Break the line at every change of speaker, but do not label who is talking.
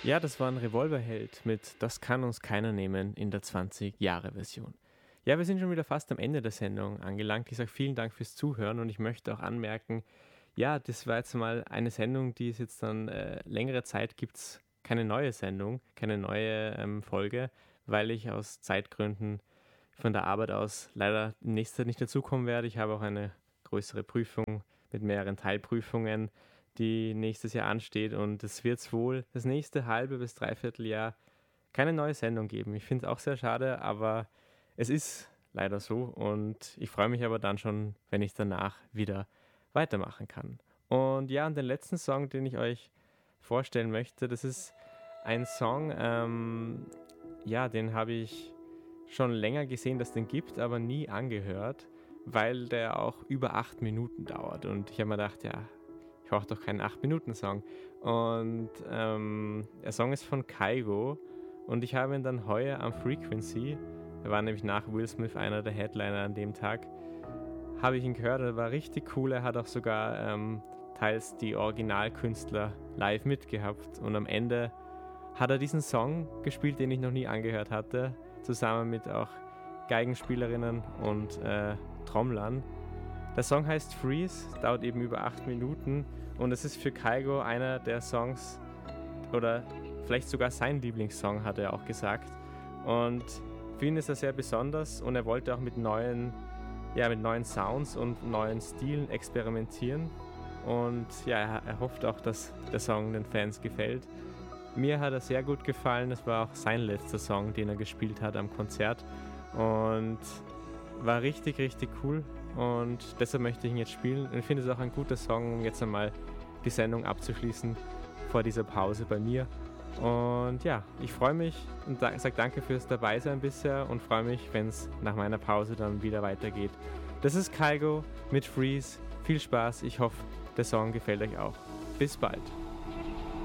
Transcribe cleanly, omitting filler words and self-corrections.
Ja, das war ein Revolverheld mit „Das kann uns keiner nehmen" in der 20-Jahre-Version. Ja, wir sind schon wieder fast am Ende der Sendung angelangt. Ich sage vielen Dank fürs Zuhören und ich möchte auch anmerken, ja, das war jetzt mal eine Sendung, die es jetzt dann längere Zeit gibt's keine neue Sendung, keine neue Folge, weil ich aus Zeitgründen von der Arbeit aus leider in nächster Zeit nicht dazukommen werde. Ich habe auch eine größere Prüfung mit mehreren Teilprüfungen, die nächstes Jahr ansteht, und es wird wohl das nächste halbe bis dreiviertel Jahr keine neue Sendung geben. Ich finde es auch sehr schade, aber es ist leider so, und ich freue mich aber dann schon, wenn ich danach wieder weitermachen kann. Und ja, und den letzten Song, den ich euch vorstellen möchte, das ist ein Song, ja, den habe ich schon länger gesehen, dass es den gibt, aber nie angehört, weil der auch über 8 Minuten dauert. Und ich habe mir gedacht, ja, ich brauche doch keinen 8-Minuten-Song. Und der Song ist von Kygo, und ich habe ihn dann heuer am Frequency, er war nämlich nach Will Smith einer der Headliner an dem Tag, habe ich ihn gehört. Er war richtig cool. Er hat auch sogar teils die Originalkünstler live mitgehabt, und am Ende hat er diesen Song gespielt, den ich noch nie angehört hatte, zusammen mit auch Geigenspielerinnen und Trommlern. Der Song heißt Freeze, dauert eben über 8 Minuten, und es ist für Kygo einer der Songs, oder vielleicht sogar sein Lieblingssong, hat er auch gesagt. Und für ihn ist er sehr besonders, und er wollte auch mit neuen Sounds und neuen Stilen experimentieren. Und ja, er hofft auch, dass der Song den Fans gefällt. Mir hat er sehr gut gefallen. Es war auch sein letzter Song, den er gespielt hat am Konzert, und war richtig, richtig cool. Und deshalb möchte ich ihn jetzt spielen. Und ich finde es auch ein guter Song, um jetzt einmal die Sendung abzuschließen vor dieser Pause bei mir. Und ja, ich freue mich und sage danke fürs Dabeisein bisher, und freue mich, wenn es nach meiner Pause dann wieder weitergeht. Das ist Kygo mit Freeze. Viel Spaß. Ich hoffe, der Song gefällt euch auch. Bis bald.